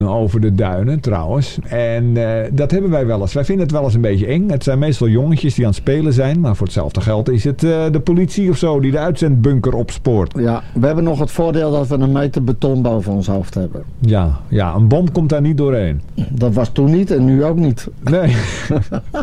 over de duinen trouwens. En dat hebben wij wel eens. Wij vinden het wel eens een beetje eng. Het zijn meestal jongetjes die aan het spelen zijn. Maar voor hetzelfde geld is het de politie of zo die de uitzendbunker opspoort. Ja, we hebben nog het voordeel dat we een meter beton boven ons hoofd hebben. Ja, een bom komt daar niet doorheen. Dat was toen niet en nu ook niet. Nee.